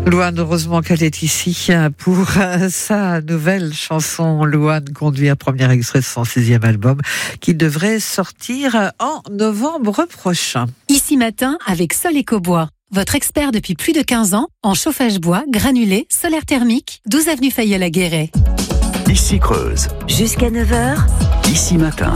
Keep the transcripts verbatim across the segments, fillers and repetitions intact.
Louane, heureusement qu'elle est ici pour sa nouvelle chanson. Louane conduit un premier extrait de son sixième album qui devrait sortir en novembre prochain. Ici Matin avec Sol Ecobois. Votre expert depuis plus de quinze ans en chauffage bois, granulé, solaire thermique, douze avenue Fayeul à Guéret. Ici Creuse. Jusqu'à neuf heures. Ici Matin.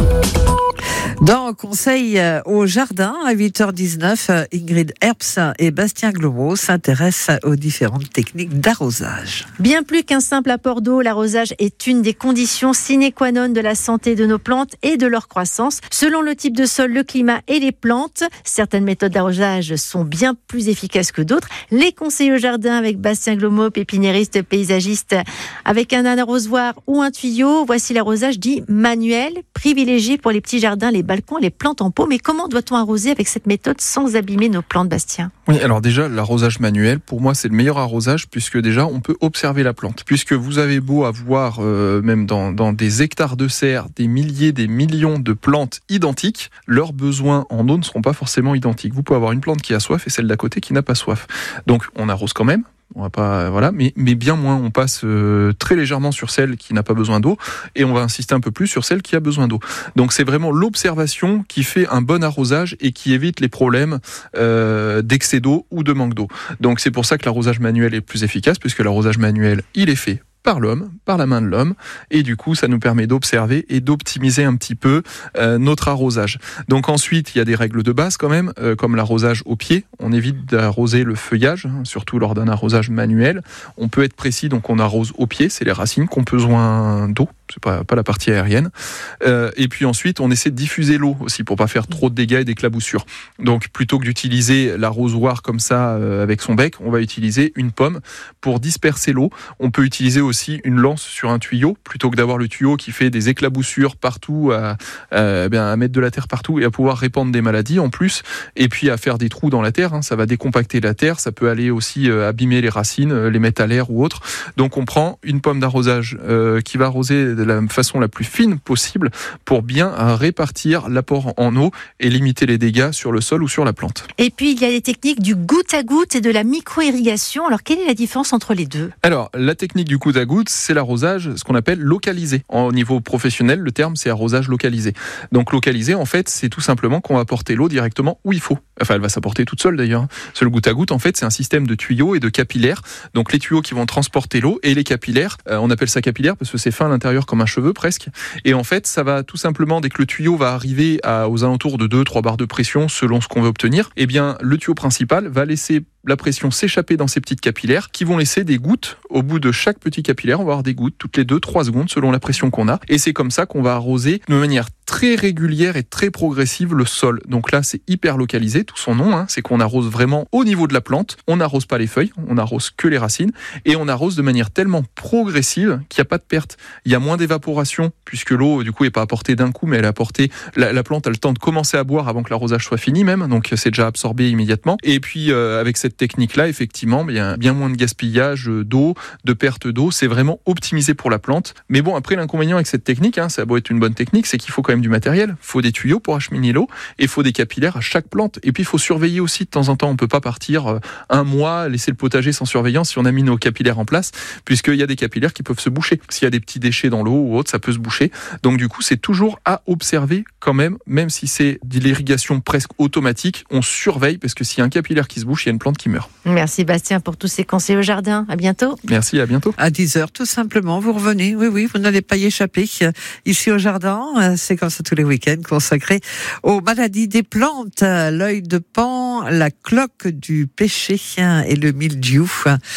Dans Conseil au jardin, à huit heures dix-neuf, Ingrid Herbst et Bastien Glomo s'intéressent aux différentes techniques d'arrosage. Bien plus qu'un simple apport d'eau, l'arrosage est une des conditions sine qua non de la santé de nos plantes et de leur croissance. Selon le type de sol, le climat et les plantes, certaines méthodes d'arrosage sont bien plus efficaces que d'autres. Les conseils au jardin avec Bastien Glomo, pépiniériste, paysagiste, avec un arrosoir ou un tuyau. Voici l'arrosage dit manuel, privilégié pour les petits jardins, les balcons, les plantes en pot. Mais comment doit-on arroser avec cette méthode sans abîmer nos plantes, Bastien ? Oui, alors déjà, l'arrosage manuel, pour moi, c'est le meilleur arrosage puisque déjà, on peut observer la plante. Puisque vous avez beau avoir, euh, même dans, dans des hectares de serre, des milliers, des millions de plantes identiques, leurs besoins en eau ne seront pas forcément identiques. Vous pouvez avoir une plante qui a soif et celle d'à côté qui n'a pas soif. Donc, on arrose quand même. On va pas, voilà, mais, mais bien moins. On passe euh, très légèrement sur celle qui n'a pas besoin d'eau et on va insister un peu plus sur celle qui a besoin d'eau. Donc c'est vraiment l'observation qui fait un bon arrosage et qui évite les problèmes euh, d'excès d'eau ou de manque d'eau. Donc c'est pour ça que l'arrosage manuel est plus efficace puisque l'arrosage manuel, il est fait par l'homme, par la main de l'homme, et du coup ça nous permet d'observer et d'optimiser un petit peu euh, notre arrosage. Donc ensuite il y a des règles de base quand même, euh, comme l'arrosage au pied, on évite d'arroser le feuillage, hein, surtout lors d'un arrosage manuel. On peut être précis, donc on arrose au pied, c'est les racines qui ont besoin d'eau, c'est pas, pas la partie aérienne. Euh, et puis ensuite on essaie de diffuser l'eau aussi pour pas faire trop de dégâts et d'éclaboussures. Donc plutôt que d'utiliser l'arrosoir comme ça euh, avec son bec, on va utiliser une pomme pour disperser l'eau. On peut utiliser aussi une lance sur un tuyau plutôt que d'avoir le tuyau qui fait des éclaboussures partout, à, à, bien, à mettre de la terre partout et à pouvoir répandre des maladies en plus, et puis à faire des trous dans la terre, hein, ça va décompacter la terre, ça peut aller aussi euh, abîmer les racines, euh, les mettre à l'air ou autre. Donc on prend une pomme d'arrosage euh, qui va arroser de la façon la plus fine possible pour bien répartir l'apport en eau et limiter les dégâts sur le sol ou sur la plante. Et puis il y a les techniques du goutte à goutte et de la micro-irrigation. Alors quelle est la différence entre les deux ? Alors la technique du goutte à goutte, c'est l'arrosage, ce qu'on appelle localisé. Au niveau professionnel, le terme, c'est arrosage localisé. Donc localisé, en fait, c'est tout simplement qu'on va porter l'eau directement où il faut. Enfin, elle va s'apporter toute seule d'ailleurs. Ce goutte à goutte, en fait, c'est un système de tuyaux et de capillaires. Donc les tuyaux qui vont transporter l'eau et les capillaires, euh, on appelle ça capillaire parce que c'est fin à l'intérieur comme un cheveu presque. Et en fait, ça va tout simplement, dès que le tuyau va arriver à, aux alentours de deux trois bars de pression selon ce qu'on veut obtenir, eh bien, le tuyau principal va laisser la pression s'échapper dans ces petites capillaires qui vont laisser des gouttes au bout de chaque petit capillaire. On va avoir des gouttes toutes les deux trois secondes selon la pression qu'on a. Et c'est comme ça qu'on va arroser de manière très régulière et très progressive le sol. Donc là, c'est hyper localisé, tout son nom, hein, c'est qu'on arrose vraiment au niveau de la plante. On n'arrose pas les feuilles, on arrose que les racines. Et on arrose de manière tellement progressive qu'il n'y a pas de perte. Il y a moins d'évaporation puisque l'eau, du coup, n'est pas apportée d'un coup, mais elle est apportée... La, la plante a le temps de commencer à boire avant que l'arrosage soit fini même. Donc c'est déjà absorbé immédiatement. Et puis, euh, avec cette technique-là, effectivement, il y a bien moins de gaspillage d'eau, de perte d'eau. C'est vraiment optimisé pour la plante. Mais bon, après, l'inconvénient avec cette technique, hein, ça a beau être une bonne technique, c'est qu'il faut quand même du matériel. Il faut des tuyaux pour acheminer l'eau et il faut des capillaires à chaque plante. Et puis, il faut surveiller aussi de temps en temps. On ne peut pas partir un mois, laisser le potager sans surveillance si on a mis nos capillaires en place, puisqu'il y a des capillaires qui peuvent se boucher. S'il y a des petits déchets dans l'eau ou autre, ça peut se boucher. Donc, du coup, c'est toujours à observer quand même, même si c'est de l'irrigation presque automatique, on surveille parce que s'il y a un capillaire qui se bouche, il y a une plante qui meurt. Merci Bastien pour tous ces conseils au jardin. À bientôt. Merci, à bientôt. À dix heures, tout simplement, vous revenez. Oui, oui, vous n'allez pas y échapper. Ici au jardin, c'est comme ça tous les week-ends, consacré aux maladies des plantes, l'œil de Pan, la cloque du pêcher et le mildiou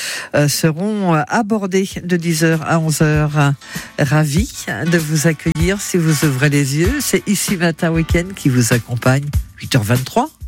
seront abordés de dix heures à onze heures. Ravi de vous accueillir si vous ouvrez les yeux. C'est Ici Matin Week-end qui vous accompagne. huit heures vingt-trois.